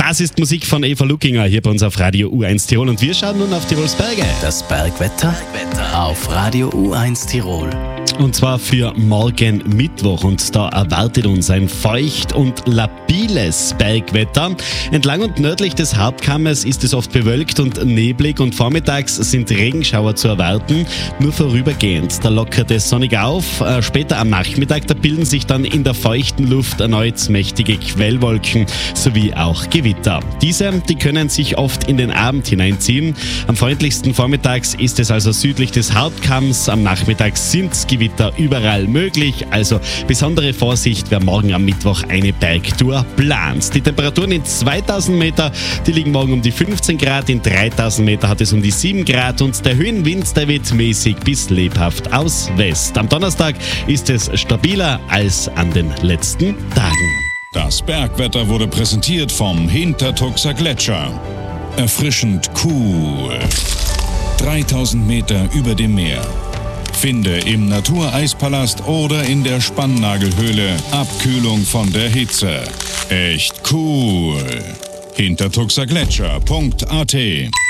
Das ist Musik von Eva Luckinger hier bei uns auf Radio U1 Tirol und wir schauen nun auf Tirols Berge. Das Bergwetter auf Radio U1 Tirol. Und zwar für morgen Mittwoch und da erwartet uns ein feucht und labiles Bergwetter. Entlang und nördlich des Hauptkammes ist es oft bewölkt und neblig und vormittags sind Regenschauer zu erwarten, nur vorübergehend. Da lockert es sonnig auf, später am Nachmittag, da bilden sich dann in der feuchten Luft erneut mächtige Quellwolken sowie auch Gewitter. Diese, die können sich oft in den Abend hineinziehen. Am freundlichsten vormittags ist es also südlich des Hauptkamms, am Nachmittag sind Gewitter überall möglich, also besondere Vorsicht, wer morgen am Mittwoch eine Bergtour plant. Die Temperaturen in 2000 Meter, die liegen morgen um die 15 Grad, in 3000 Meter hat es um die 7 Grad und der Höhenwind, der weht mäßig bis lebhaft aus West. Am Donnerstag ist es stabiler als an den letzten Tagen. Das Bergwetter wurde präsentiert vom Hintertuxer Gletscher. Erfrischend cool. 3000 Meter über dem Meer. Finde im Natureispalast oder in der Spannnagelhöhle Abkühlung von der Hitze. Echt cool. Hintertuxergletscher.at